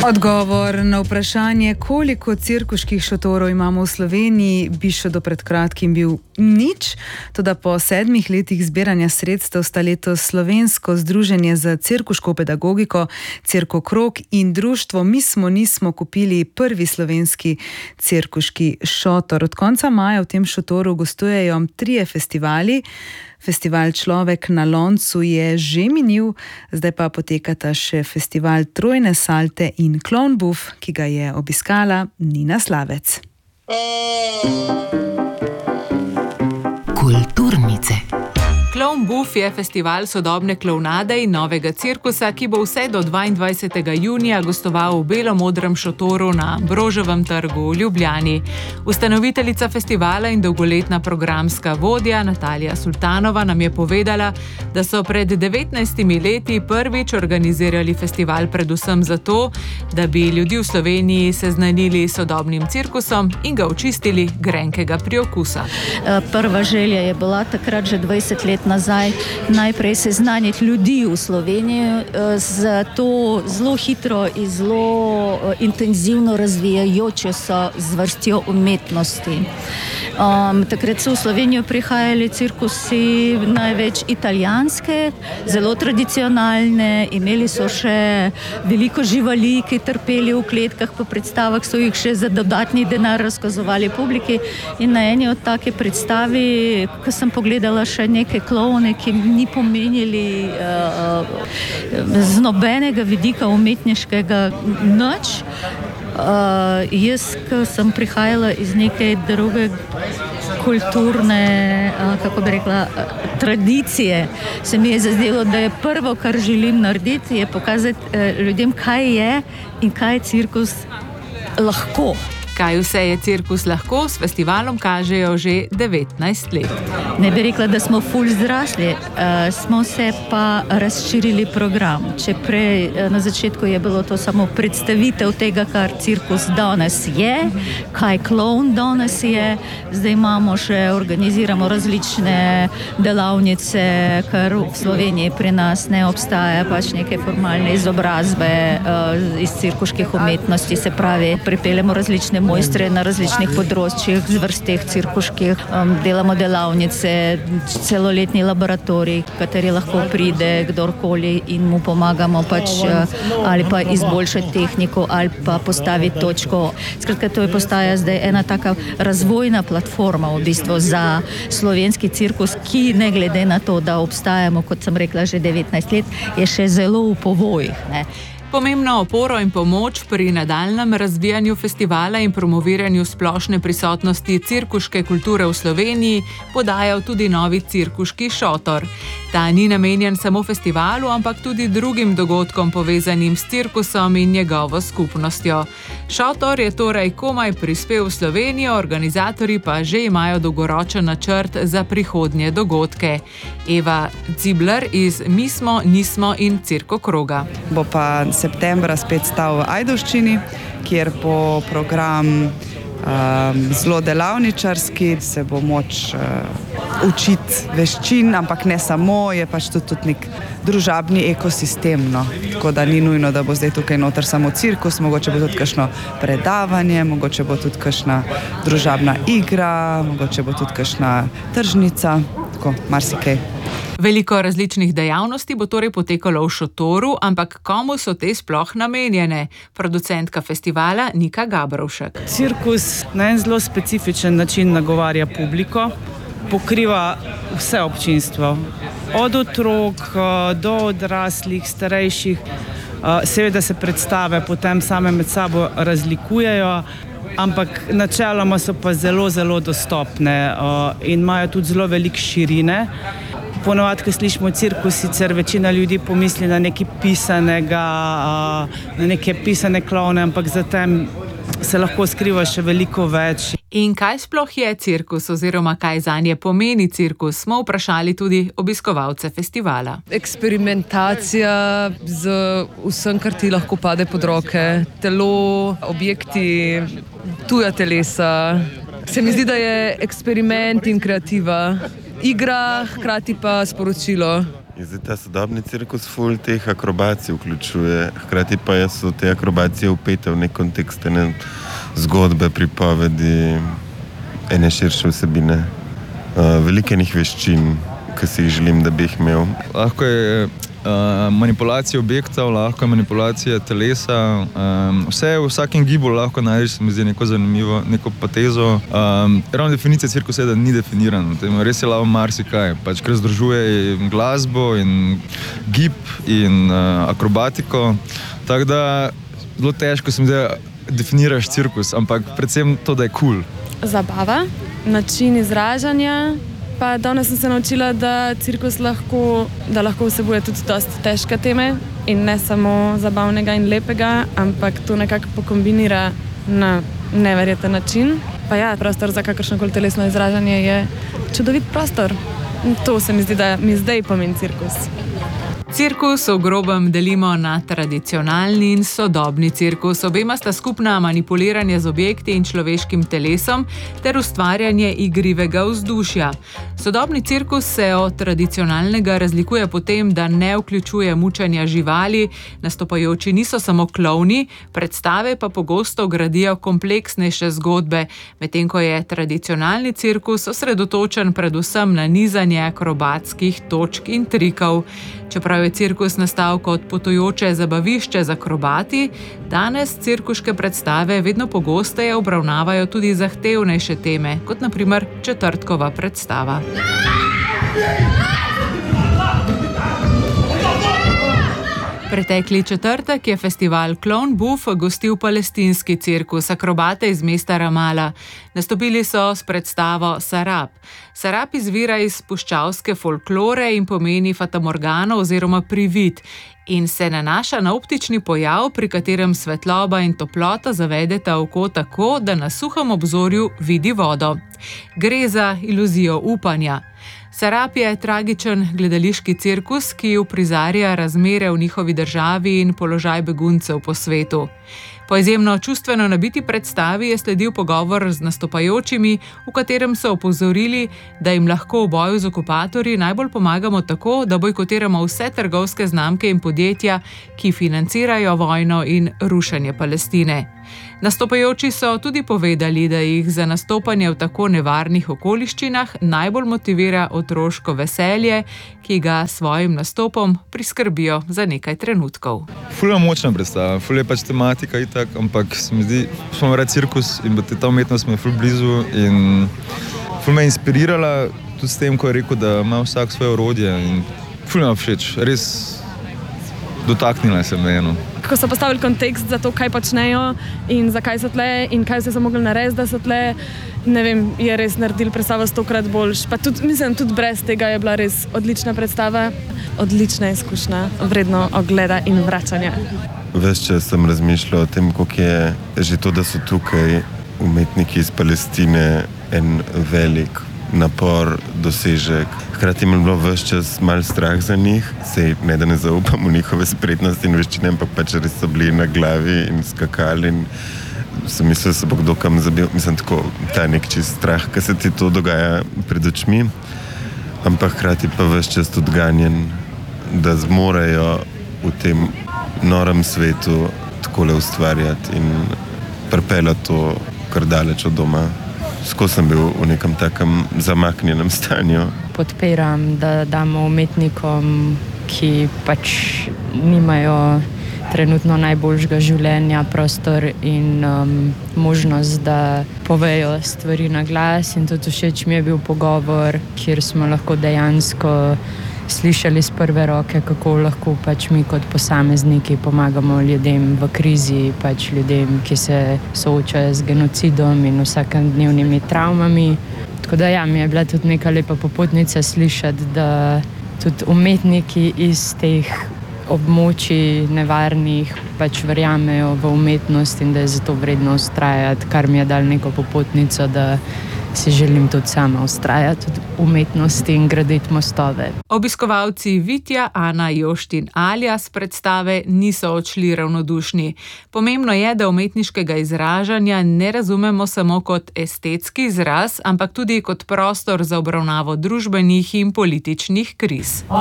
Odgovor na vprašanje, koliko cirkuških šotorov imamo v Sloveniji, bi še do pred kratkim bil nič. Toda po 7 letih zbiranja sredstev sta letos Slovensko združenje za cirkuško pedagogiko, Cirkokrog in društvo Mi smo nismo kupili prvi slovenski cirkuški šotor. Od konca maja v tem šotoru gostujejo 3 festivali. Festival Človek na loncu je že minil, zdaj pa potekata še festival Trojne salte in Klovn Buf, ki ga je obiskala Nina Slavec. Kulturnice. Klovn Buf je festival sodobne klovnade in novega cirkusa, ki bo vse do 22. junija gostoval v belomodrem šotoru na Ambroževem trgu v Ljubljani. Ustanoviteljica festivala in dolgoletna programska vodja Natalija Sultanova nam je povedala, da so pred 19 leti prvič organizirali festival predvsem zato, da bi ljudi v Sloveniji seznanili s sodobnim cirkusom in ga očistili grenkega priokusa. Prva želja je bila takrat že 20 let nazaj najprej seznaniti ljudi v Sloveniji z to zelo hitro in zelo intenzivno razvijajočo se zvrstjo umetnosti. Takrat so v Slovenijo prihajali cirkusi največ italijanske, zelo tradicionalne, imeli so še veliko živali, ki trpeli v kletkah, po predstavah so jih še za dodatni denar razkazovali publiki in na eni od take predstavi, ko sem pogledala še neke klovne, ki ni pomenili z nobenega vidika umetniškega nič. Jaz, ko sem prihajala iz neke druge kulturne, kako bi rekla, tradicije, se mi je zazdelo, da je prvo, kar želim narediti, je pokazati ljudem, kaj je in kaj je cirkus lahko. Kaj vse je cirkus lahko, s festivalom kažejo že 19 let. Ne bi rekla, da smo ful zrasli, smo se pa razširili program. Če prej na začetku je bilo to samo predstavitev tega, kar cirkus danes je, kaj klovn danes je, zdaj imamo še, organiziramo različne delavnice, kar v Sloveniji pri nas ne obstaja, pač neke formalne izobrazbe iz cirkuških umetnosti, se pravi, pripeljemo različne mojstre na različnih področjih, zvrsteh cirkuških, delamo delavnice, celoletni laboratorij, kateri lahko pride kdorkoli in mu pomagamo pač ali pa izboljšati tehniko ali pa postaviti točko. Skratka, to je postaja zdaj ena taka razvojna platforma v bistvu za slovenski cirkus, ki ne glede na to, da obstajamo, kot sem rekla, že 19 let, je še zelo v povojih, ne. Pomembno oporo in pomoč pri nadaljnjem razvijanju festivala in promoviranju splošne prisotnosti cirkuške kulture v Sloveniji podajal tudi novi cirkuški šotor. Ta ni namenjen samo festivalu, ampak tudi drugim dogodkom povezanim s cirkusom in njegovo skupnostjo. Šotor je torej komaj prispel v Slovenijo, organizatorji pa že imajo dolgoročen načrt za prihodnje dogodke. Eva Cibler iz Mi smo nismo in Cirkokroga. Bo pa septembra spet stal v Ajdovščini, kjer bo program zelo delavničarski, se bo moč učiti veščin, ampak ne samo, je pač tudi nek družabni ekosistem, no. Tako da ni nujno, da bo zdaj tukaj noter samo cirkus, mogoče bo tudi kakšno predavanje, mogoče bo tudi kakšna družabna igra, mogoče bo tudi kakšna tržnica, tako marsikaj. Veliko različnih dejavnosti bo torej potekalo v šotoru, ampak komu so te sploh namenjene? Producentka festivala Nika Gabrovšek. Cirkus na en zelo specifičen način nagovarja publiko, pokriva vse občinstvo. Od otrok do odraslih, starejših. Seveda se predstave potem same med sabo razlikujejo, ampak načeloma so pa zelo, zelo dostopne in imajo tudi zelo veliko širine. Ponovadi, ko slišimo cirkus, sicer večina ljudi pomisli na nekaj pisanega, na neke pisane klovne, ampak zatem se lahko skriva še veliko več. In kaj sploh je cirkus oziroma kaj zanje pomeni cirkus, smo vprašali tudi obiskovalce festivala. Eksperimentacija z vsem, kar ti lahko pade pod roke. Telo, objekti, tuja telesa. Se mi zdi, da je eksperiment in kreativa. Igra, hkrati pa sporočilo. Zdaj ta sodobni cirkus ful teh akrobacij vključuje, hkrati pa so te akrobacije upete v nek kontekst ene zgodbe, pripovedi, ene širše vsebine, veliko enih veščin, ki si jih želim, da bi jih imel. Lahko je manipulacija objektov, lahko je manipulacija telesa, vse v vsakem gibu lahko najdeš, se mi zdi neko zanimivo, neko potezo. Ravno definicija cirkusa je, da ni definirana, res je lahko marsikaj, pač ker združuje glasbo in gib in akrobatiko, tako da zelo težko se mi zdi, da definiraš cirkus, ampak predvsem to, da je cool. Zabava, način izražanja. Pa danes sem se naučila, da cirkus lahko vsebuje tudi dosti težke teme in ne samo zabavnega in lepega, ampak to nekako pokombinira na neverjeten način. Pa ja, prostor za kakršnokoli telesno izražanje je čudovit prostor. To se mi zdi, da mi zdaj pomeni cirkus. Cirkus v grobem delimo na tradicionalni in sodobni cirkus. Obema sta skupna manipuliranje z objekti in človeškim telesom ter ustvarjanje igrivega vzdušja. Sodobni cirkus se od tradicionalnega razlikuje po tem, da ne vključuje mučenja živali, nastopajoči niso samo klovni, predstave pa pogosto gradijo kompleksnejše zgodbe, medtem ko je tradicionalni cirkus osredotočen predvsem na nizanje akrobatskih točk in trikov. Čeprav je cirkus nastal kot potujoče zabavišče z akrobati, danes cirkuške predstave vedno pogosteje obravnavajo tudi zahtevnejše teme, kot na primer četrtkova predstava. Pretekli četrtek je festival Clown Buff gostil palestinski cirkus, akrobate iz mesta Ramala. Nastopili so s predstavo Sarab. Sarab izvira iz puščavske folklore in pomeni fatamorgano oziroma privid in se nanaša na optični pojav, pri katerem svetloba in toplota zavedeta oko tako, da na suhem obzorju vidi vodo. Gre za iluzijo upanja. Sarab je tragičen gledališki cirkus, ki uprizarja razmere v njihovi državi in položaj beguncev po svetu. Po izjemno čustveno nabiti predstavi je sledil pogovor z nastopajočimi, v katerem so opozorili, da jim lahko v boju z okupatorji najbolj pomagamo tako, da bojkotiramo vse trgovske znamke in podjetja, ki financirajo vojno in rušenje Palestine. Nastopajoči so tudi povedali, da jih za nastopanje v tako nevarnih okoliščinah najbolj motivira otroško veselje, ki ga svojim nastopom priskrbijo za nekaj trenutkov. Ful je močna predstava, ful je pač tematika itak, ampak se mi zdi, smo rad cirkus in ta umetnost mi je ful blizu in ful me je inspirirala tudi s tem, ko je rekel, da ima vsak svoje orodje in ful me všeč, res dotaknila se me eno. Ko so postavili kontekst za to, kaj počnejo in zakaj so tle in kaj so mogli narediti, da so tle, ne vem, je res naredil predstavo 100-krat boljš. Pa tudi, mislim, tudi brez tega je bila res odlična predstava, odlična izkušnja, vredno ogleda in vračanja. Ves čas sem razmišljal o tem, koliko je že to, da so tukaj umetniki iz Palestine, en velik napor, dosežek. Hkrati mi je bilo ves čas malo strah za njih, sej ne da ne zaupam v njihove spretnosti in veščine, ampak pač res so bili na glavi in skakali in sem mislil, da se bo kdo kam zabil. Mislim, tako, ta nek čist strah, ki se ti to dogaja pred očmi, ampak hkrati pa ves čas tudi ganjen, da zmorejo v tem norem svetu takole ustvarjati in pripeljati to kar daleč od doma. Skozi sem bil v nekem takem zamaknjenem stanju. Podpiram, da damo umetnikom, ki pač nimajo trenutno najboljšega življenja, prostor in možnost, da povejo stvari na glas. In tudi všeč mi je bil pogovor, kjer smo lahko dejansko slišali z prve roke, kako lahko pač mi kot posamezniki pomagamo ljudem v krizi, pač ljudem, ki se soočajo z genocidom in vsakodnevnimi travmami. Tako da ja, mi je bila tudi neka lepa popotnica slišati, da tudi umetniki iz teh območij nevarnih pač verjamejo v umetnost in da je zato vredno vztrajati, kar mi je dal neko popotnico, da si želim tudi sama vztrajati v umetnosti in graditi mostove. Obiskovalci Vitja, Ana, Joštin, Alja s predstave niso odšli ravnodušni. Pomembno je, da umetniškega izražanja ne razumemo samo kot estetski izraz, ampak tudi kot prostor za obravnavo družbenih in političnih kriz.